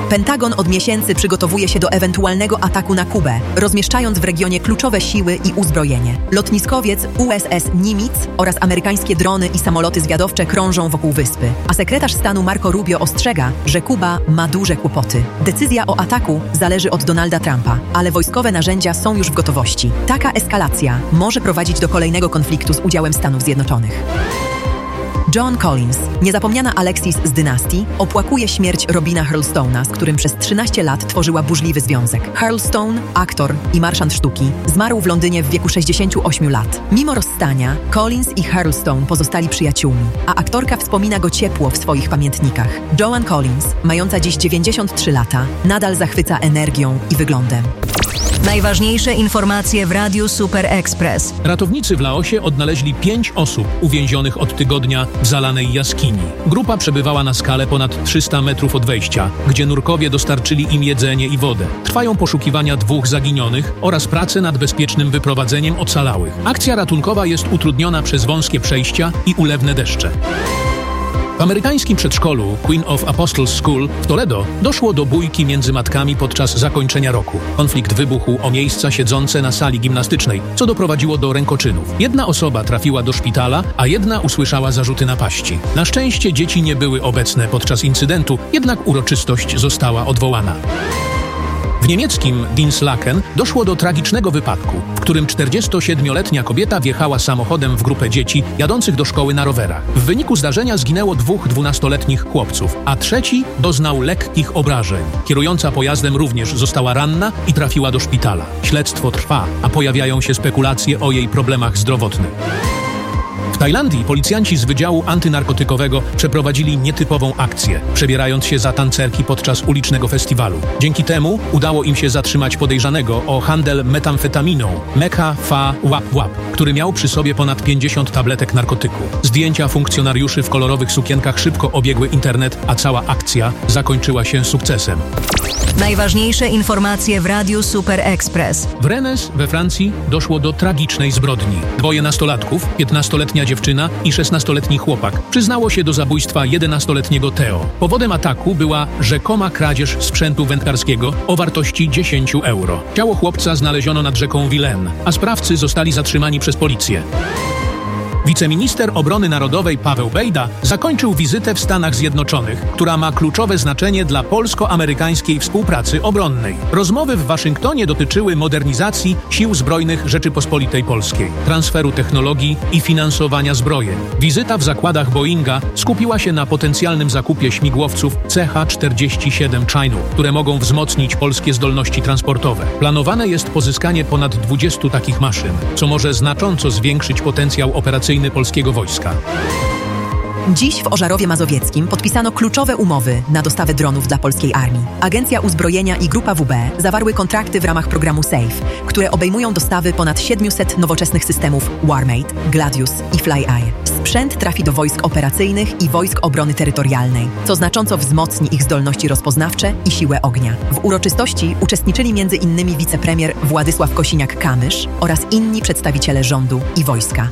Pentagon od miesięcy przygotowuje się do ewentualnego ataku na Kubę, rozmieszczając w regionie kluczowe siły i uzbrojenie. Lotniskowiec USS Nimitz oraz amerykańskie drony i samoloty zwiadowcze krążą wokół wyspy. A sekretarz stanu Marco Rubio ostrzega, że Kuba ma duże kłopoty. Decyzja o ataku zależy od Donalda Trumpa, ale wojskowe narzędzia są już w gotowości. Taka eskalacja może prowadzić do kolejnego konfliktu z udziałem Stanów Zjednoczonych. John Collins, niezapomniana Alexis z dynastii, opłakuje śmierć Robina Hurlstone'a, z którym przez 13 lat tworzyła burzliwy związek. Hurlstone, aktor i marszant sztuki, zmarł w Londynie w wieku 68 lat. Mimo rozstania, Collins i Hurlstone pozostali przyjaciółmi, a aktorka wspomina go ciepło w swoich pamiętnikach. Joan Collins, mająca dziś 93 lata, nadal zachwyca energią i wyglądem. Najważniejsze informacje w Radiu Super Express. Ratownicy w Laosie odnaleźli 5 osób uwięzionych od tygodnia w zalanej jaskini. Grupa przebywała na skale ponad 300 metrów od wejścia, gdzie nurkowie dostarczyli im jedzenie i wodę. Trwają poszukiwania 2 zaginionych oraz prace nad bezpiecznym wyprowadzeniem ocalałych. Akcja ratunkowa jest utrudniona przez wąskie przejścia i ulewne deszcze. W amerykańskim przedszkolu Queen of Apostles School w Toledo doszło do bójki między matkami podczas zakończenia roku. Konflikt wybuchł o miejsca siedzące na sali gimnastycznej, co doprowadziło do rękoczynów. Jedna osoba trafiła do szpitala, a jedna usłyszała zarzuty napaści. Na szczęście dzieci nie były obecne podczas incydentu, jednak uroczystość została odwołana. W niemieckim Dinslaken doszło do tragicznego wypadku, w którym 47-letnia kobieta wjechała samochodem w grupę dzieci jadących do szkoły na rowerach. W wyniku zdarzenia zginęło 2 12-letnich chłopców, a trzeci doznał lekkich obrażeń. Kierująca pojazdem również została ranna i trafiła do szpitala. Śledztwo trwa, a pojawiają się spekulacje o jej problemach zdrowotnych. W Tajlandii policjanci z Wydziału Antynarkotykowego przeprowadzili nietypową akcję, przebierając się za tancerki podczas ulicznego festiwalu. Dzięki temu udało im się zatrzymać podejrzanego o handel metamfetaminą Mekha Fa Wap Wap, który miał przy sobie ponad 50 tabletek narkotyku. Zdjęcia funkcjonariuszy w kolorowych sukienkach szybko obiegły internet, a cała akcja zakończyła się sukcesem. Najważniejsze informacje w Radiu Super Express. W Rennes we Francji doszło do tragicznej zbrodni. 2 nastolatków, 15-letnia dziewczyna i 16-letni chłopak, przyznało się do zabójstwa 11-letniego Theo. Powodem ataku była rzekoma kradzież sprzętu wędkarskiego o wartości 10 euro. Ciało chłopca znaleziono nad rzeką Vilaine, a sprawcy zostali zatrzymani przez policję. Wiceminister Obrony Narodowej Paweł Bejda zakończył wizytę w Stanach Zjednoczonych, która ma kluczowe znaczenie dla polsko-amerykańskiej współpracy obronnej. Rozmowy w Waszyngtonie dotyczyły modernizacji Sił Zbrojnych Rzeczypospolitej Polskiej, transferu technologii i finansowania zbrojeń. Wizyta w zakładach Boeinga skupiła się na potencjalnym zakupie śmigłowców CH-47 Chinook, które mogą wzmocnić polskie zdolności transportowe. Planowane jest pozyskanie ponad 20 takich maszyn, co może znacząco zwiększyć potencjał operacyjny polskiego wojska. Dziś w Ożarowie Mazowieckim podpisano kluczowe umowy na dostawę dronów dla polskiej armii. Agencja Uzbrojenia i Grupa WB zawarły kontrakty w ramach programu SAFE, które obejmują dostawy ponad 700 nowoczesnych systemów Warmate, Gladius i FlyEye. Sprzęt trafi do wojsk operacyjnych i wojsk obrony terytorialnej, co znacząco wzmocni ich zdolności rozpoznawcze i siłę ognia. W uroczystości uczestniczyli m.in. wicepremier Władysław Kosiniak-Kamysz oraz inni przedstawiciele rządu i wojska.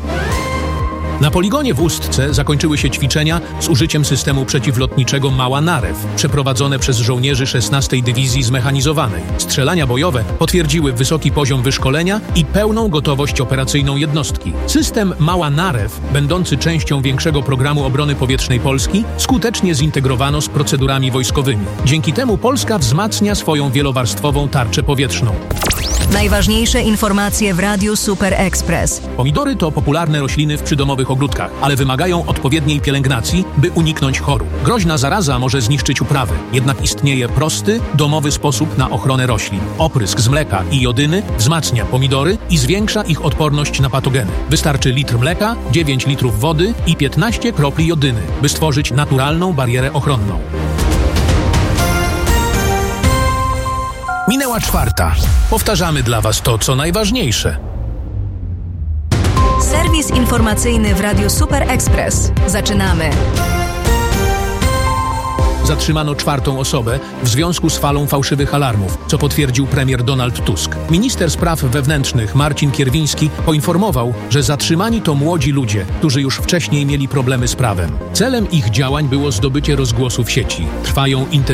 Na poligonie w Ustce zakończyły się ćwiczenia z użyciem systemu przeciwlotniczego Mała Narew, przeprowadzone przez żołnierzy 16. Dywizji Zmechanizowanej. Strzelania bojowe potwierdziły wysoki poziom wyszkolenia i pełną gotowość operacyjną jednostki. System Mała Narew, będący częścią większego programu obrony powietrznej Polski, skutecznie zintegrowano z procedurami wojskowymi. Dzięki temu Polska wzmacnia swoją wielowarstwową tarczę powietrzną. Najważniejsze informacje w Radiu Super Express. Pomidory to popularne rośliny w przydomowych ogródkach, ale wymagają odpowiedniej pielęgnacji, by uniknąć chorób. Groźna zaraza może zniszczyć uprawy, jednak istnieje prosty, domowy sposób na ochronę roślin. Oprysk z mleka i jodyny wzmacnia pomidory i zwiększa ich odporność na patogeny. Wystarczy litr mleka, 9 litrów wody i 15 kropli jodyny, by stworzyć naturalną barierę ochronną. Minęła 4. Powtarzamy dla Was to, co najważniejsze. Serwis informacyjny w Radiu Super Express. Zaczynamy. Zatrzymano 4. osobę w związku z falą fałszywych alarmów, co potwierdził premier Donald Tusk. Minister spraw wewnętrznych Marcin Kierwiński poinformował, że zatrzymani to młodzi ludzie, którzy już wcześniej mieli problemy z prawem. Celem ich działań było zdobycie rozgłosu w sieci. Trwają intensywne